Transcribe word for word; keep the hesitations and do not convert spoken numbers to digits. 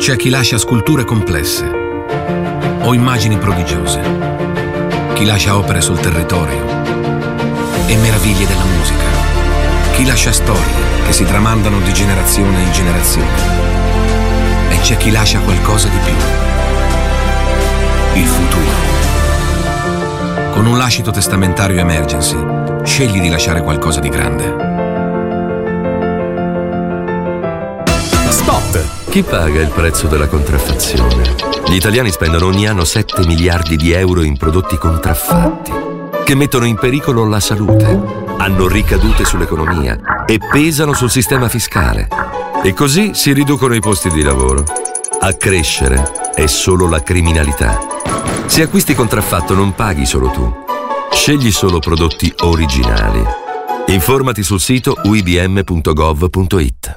C'è chi lascia sculture complesse o immagini prodigiose, chi lascia opere sul territorio e meraviglie della musica, chi lascia storie che si tramandano di generazione in generazione. E c'è chi lascia qualcosa di più. Il futuro. Con un lascito testamentario Emergency, scegli di lasciare qualcosa di grande. Spot! Chi paga il prezzo della contraffazione? Gli italiani spendono ogni anno sette miliardi di euro in prodotti contraffatti, che mettono in pericolo la salute, hanno ricadute sull'economia e pesano sul sistema fiscale. E così si riducono i posti di lavoro. A crescere è solo la criminalità. Se acquisti contraffatto non paghi solo tu. Scegli solo prodotti originali. Informati sul sito u i b m punto gov punto it.